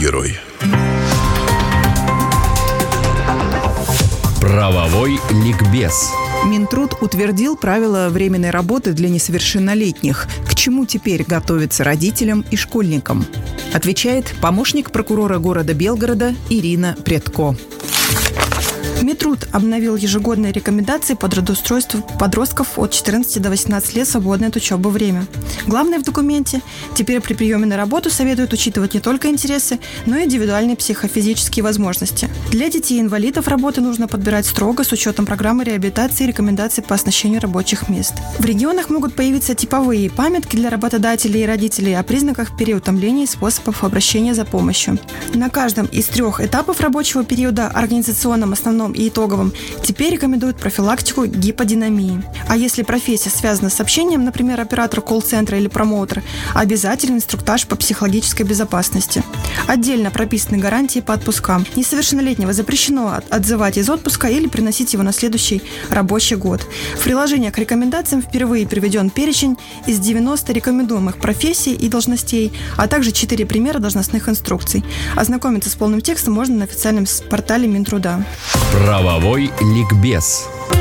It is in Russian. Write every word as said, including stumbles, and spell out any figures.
герой. Правовой ликбез. Минтруд утвердил правила временной работы для несовершеннолетних. К чему теперь готовиться родителям и школьникам? Отвечает помощник прокурора города Белгорода Ирина Предко. Минтруд обновил ежегодные рекомендации по трудоустройству подростков от четырнадцати до восемнадцати лет, свободное от учебы время. Главное в документе – теперь при приеме на работу советуют учитывать не только интересы, но и индивидуальные психофизические возможности. Для детей-инвалидов работы нужно подбирать строго с учетом программы реабилитации и рекомендаций по оснащению рабочих мест. В регионах могут появиться типовые памятки для работодателей и родителей о признаках переутомления и способах обращения за помощью. На каждом из трех этапов рабочего периода, организационном, основном и итоговым, теперь рекомендуют профилактику гиподинамии. А если профессия связана с общением, например, оператор колл-центра или промоутер, обязательный инструктаж по психологической безопасности. Отдельно прописаны гарантии по отпускам. Несовершеннолетнего запрещено отзывать из отпуска или приносить его на следующий рабочий год. В приложении к рекомендациям впервые приведен перечень из девяноста рекомендуемых профессий и должностей, а также четыре примера должностных инструкций. Ознакомиться с полным текстом можно на официальном портале Минтруда. Правовой ликбез.